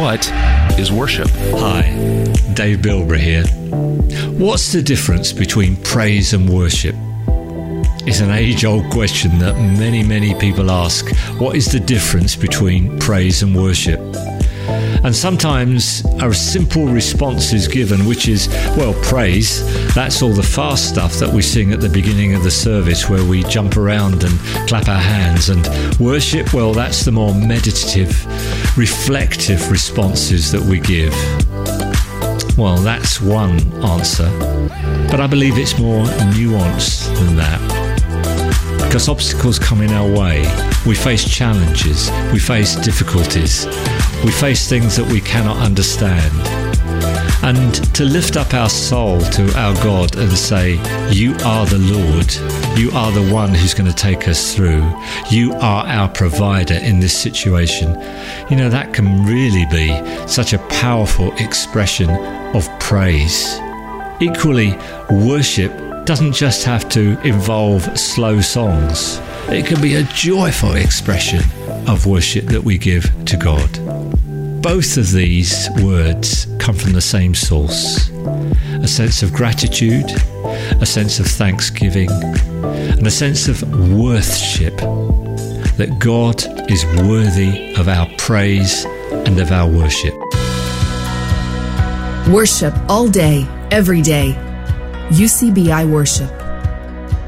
What is worship? Hi, Dave Bilbrough here. What's the difference between praise and worship? It's an age-old question that many people ask. What is the difference between praise and worship? And sometimes a simple response is given, which is, well, praise, that's all the fast stuff that we sing at the beginning of the service where we jump around and clap our hands. And worship, well, that's the more meditative, reflective responses that we give. Well, that's one answer, but I believe it's more nuanced than that. Because obstacles come in our way, we face challenges, we face difficulties, we face things that we cannot understand. And to lift up our soul to our God and say, you are the Lord, you are the one who's going to take us through, you are our provider in this situation, you know, that can really be such a powerful expression of praise. Equally, worship doesn't just have to involve slow songs. It can be a joyful expression of worship that we give to God. Both of these words come from the same source. A sense of gratitude, a sense of thanksgiving, and a sense of worthship, that God is worthy of our praise and of our worship. Worship all day, every day. UCBI Worship.